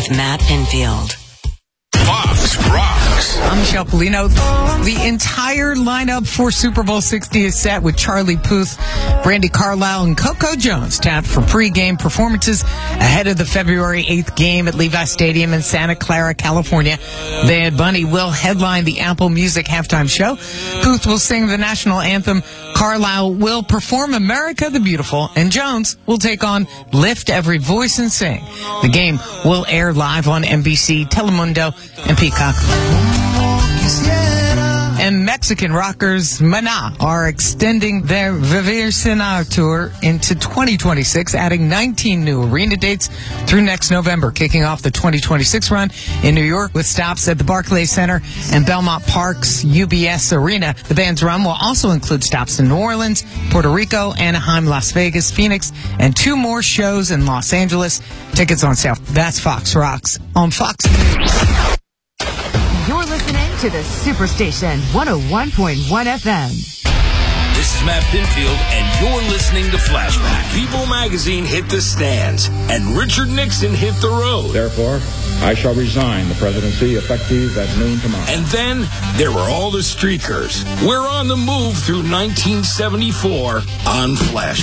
with Matt Pinfield. Fox Rocks. I'm Michelle Polino. The entire lineup for Super Bowl 60 is set with Charlie Puth, Brandi Carlile, and Coco Jones tapped for pregame performances ahead of the February 8th game at Levi Stadium in Santa Clara, California. Bad Bunny will headline the Apple Music halftime show. Puth will sing the national anthem. Carlile will perform America the Beautiful, and Jones will take on Lift Every Voice and Sing. The game will air live on NBC, Telemundo, and Peacock. And Mexican rockers Maná are extending their Vivir Cenar tour into 2026, adding 19 new arena dates through next November, kicking off the 2026 run in New York with stops at the Barclays Center and Belmont Park's UBS Arena. The band's run will also include stops in New Orleans, Puerto Rico, Anaheim, Las Vegas, Phoenix, and 2 more shows in Los Angeles. Tickets on sale. That's Fox Rocks on Fox News. You're listening to the Superstation 101.1 FM. This is Matt Pinfield, and you're listening to Flashback. People magazine hit the stands, and Richard Nixon hit the road. Therefore, I shall resign the presidency effective at noon tomorrow. And then there were all the streakers. We're on the move through 1974 on Flashback.